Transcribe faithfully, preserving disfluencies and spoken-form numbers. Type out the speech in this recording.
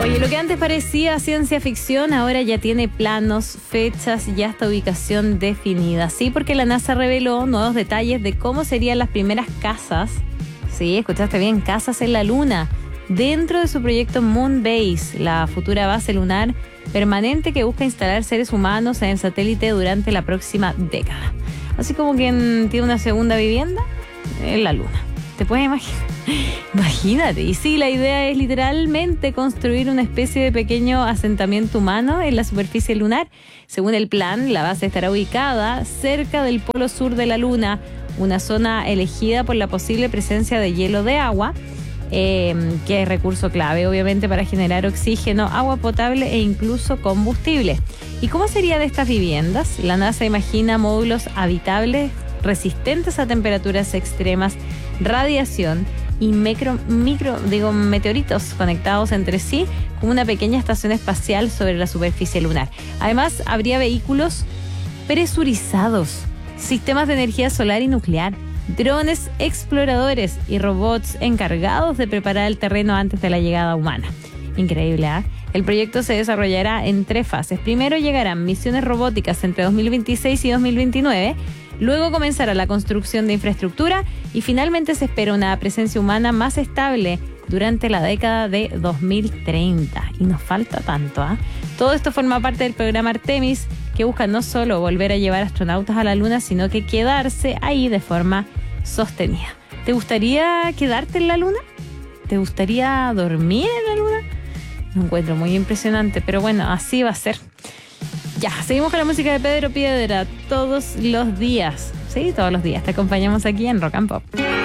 Oye, lo que antes parecía ciencia ficción ahora ya tiene planos, fechas y hasta ubicación definida. Sí, porque la NASA reveló nuevos detalles de cómo serían las primeras casas. Sí, escuchaste bien, casas en la Luna, dentro de su proyecto Moon Base, la futura base lunar permanente que busca instalar seres humanos en el satélite durante la próxima década. Así como quien tiene una segunda vivienda en la Luna. ¿Te puedes imaginar? Imagínate. Y sí, la idea es literalmente construir una especie de pequeño asentamiento humano en la superficie lunar. Según el plan, la base estará ubicada cerca del polo sur de la Luna, una zona elegida por la posible presencia de hielo de agua, eh, que es recurso clave, obviamente, para generar oxígeno, agua potable e incluso combustible. ¿Y cómo sería de estas viviendas? La NASA imagina módulos habitables resistentes a temperaturas extremas, radiación y micro, micro, digo, meteoritos conectados entre sí como una pequeña estación espacial sobre la superficie lunar. Además, habría vehículos presurizados, sistemas de energía solar y nuclear, drones exploradores y robots encargados de preparar el terreno antes de la llegada humana. Increíble, ¿eh? El proyecto se desarrollará en tres fases. Primero llegarán misiones robóticas entre dos mil veintiséis y dos mil veintinueve. Luego comenzará la construcción de infraestructura y finalmente se espera una presencia humana más estable durante la década de dos mil treinta. Y nos falta tanto, ¿ah? ¿eh? Todo esto forma parte del programa Artemis, que busca no solo volver a llevar astronautas a la Luna, sino que quedarse ahí de forma sostenida. ¿Te gustaría quedarte en la Luna? ¿Te gustaría dormir en la Luna? Lo encuentro muy impresionante, pero bueno, así va a ser. Ya, seguimos con la música de Pedro Piedra todos los días. Sí, todos los días. Te acompañamos aquí en Rock and Pop.